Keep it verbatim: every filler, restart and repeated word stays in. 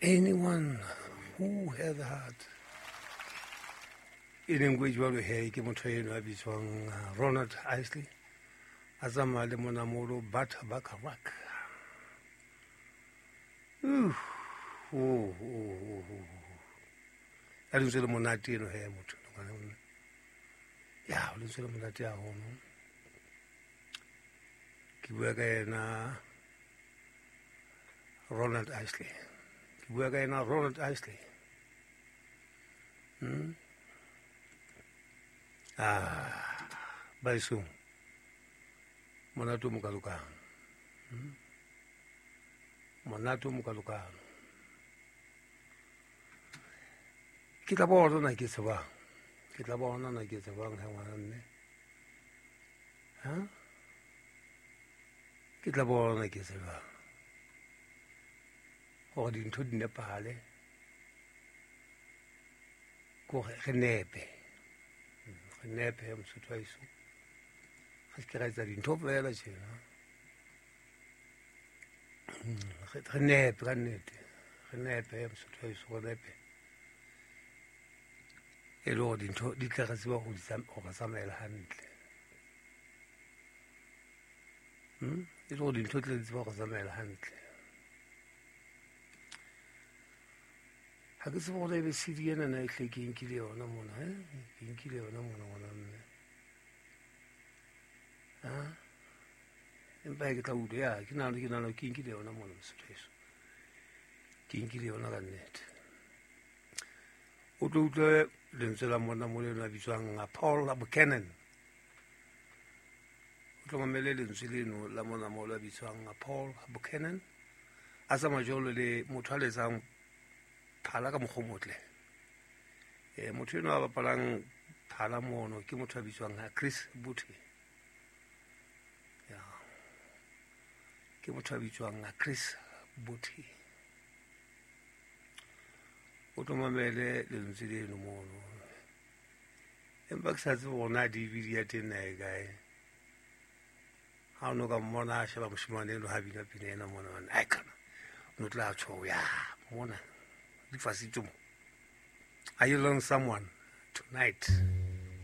anyone who has heart e leng go jwa lo he ke motho eno a bitswang Ronald Isley a tsamaya le monamolo Bata Bacharach. Uh, oh, oh, oh. A lentswe le monate eno he motho ya o lentswe le monate haholo. Ke bua ka ena Ronald Isley. Ke bua ka ena Ronald Isley. Hmm? Ah, baiso. Monato mukalukano. Hmm? Monato mukalukano. Ke tla bona na ke tseba. Ke tla bona na ke tseba ga ngwana nne. Ha? Ke tla bona ke tseba. Go dintho di nepale. Go re nepe. Re nepe mo sotwaiso. Ga ke ra tsa dintho fela tshena. Re nepe ka nnete. Re nepe mo sotwaiso go nepe. E le gore dintho di tla ga tseba go go tsamaela hantle. Hmm? E le gore dintho di tla tseba go tsamaela hantle. Ha ke tseba gore e be C D ena na e hle ke nkile yona mona, eh? Ke nkile yona mona ngwana mme. Ha? Empa ke tla utlwa ya, ke nahana ke nahana ke nkile yona mona mosotho. Ke nkile yona ka nnete. O tlo utlwa lentswe la mona mo lena bitswang Paul Buchanan. O tlo mamele lentswe leno la mona mo la bitswang Paul Buchanan. A sa majolo le motho a letsang phala ka mogomotle. Eh motho eno a bapalang phala mono ke motho a bitswang Chris Botti. Ya. Ke motho a bitswang Chris Botti. O tlo mamele lentswe leno mono. Empa ke sa tsebe bona D V D ya teng na e kae. Ha o no ka mmona a sheba moshimane eno ha bina pina ena mona ai kana no tla tsho ya mona di fasitse mo. Are you learning someone tonight?